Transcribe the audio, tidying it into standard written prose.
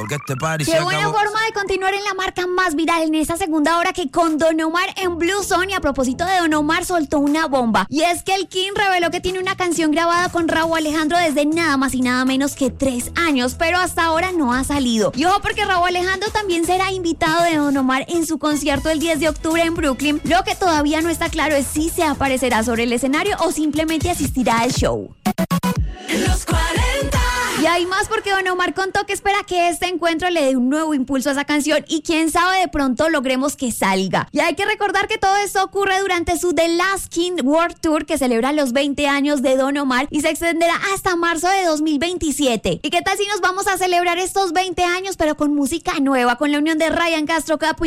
porque este party Qué buena forma de continuar en la marca más viral en esta segunda hora que con Don Omar en Blue Zone. Y a propósito de Don Omar, soltó una bomba. Y es que el King reveló que tiene una canción grabada con Rauw Alejandro desde nada más y nada menos que 3 años, pero hasta ahora no ha salido. Y ojo, porque Rauw Alejandro también será invitado de Don Omar en su concierto el 10 de octubre en Brooklyn. Lo que todavía no está claro es si se aparecerá sobre el escenario o simplemente asistirá al show. Los 40. Y hay más, porque Don Omar contó que espera que este encuentro le dé un nuevo impulso a esa canción y quién sabe, de pronto logremos que salga. Y hay que recordar que todo esto ocurre durante su The Last King World Tour, que celebra los 20 años de Don Omar y se extenderá hasta marzo de 2027. ¿Y qué tal si nos vamos a celebrar estos 20 años pero con música nueva, con la unión de Ryan Castro Capo